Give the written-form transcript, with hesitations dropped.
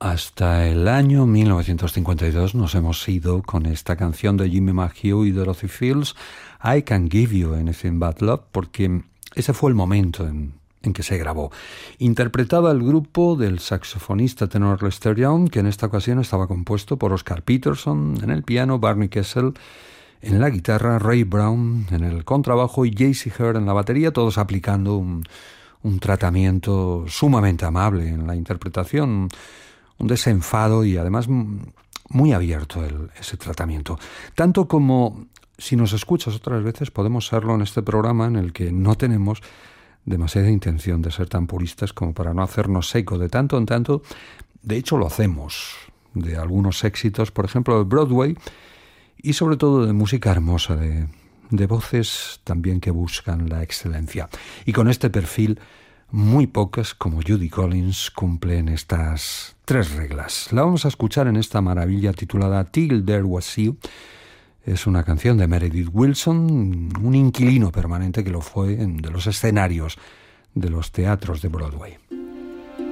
Hasta el año 1952 nos hemos ido con esta canción de Jimmy McHugh y Dorothy Fields, I Can't Give You Anything But Love, porque ese fue el momento en que se grabó. Interpretaba el grupo del saxofonista tenor Lester Young, que en esta ocasión estaba compuesto por Oscar Peterson en el piano, Barney Kessel en la guitarra, Ray Brown en el contrabajo y J.C. Hare en la batería, todos aplicando un tratamiento sumamente amable en la interpretación, un desenfado y además muy abierto ese tratamiento. Tanto como, si nos escuchas otras veces, podemos serlo en este programa en el que no tenemos demasiada intención de ser tan puristas como para no hacernos eco de tanto en tanto. De hecho, lo hacemos de algunos éxitos, por ejemplo, de Broadway, y sobre todo de música hermosa, de voces también que buscan la excelencia. Y con este perfil, muy pocas, como Judy Collins, cumplen estas 3 reglas. La vamos a escuchar en esta maravilla titulada Till There Was You. Es una canción de Meredith Willson, un inquilino permanente que lo fue de los escenarios de los teatros de Broadway.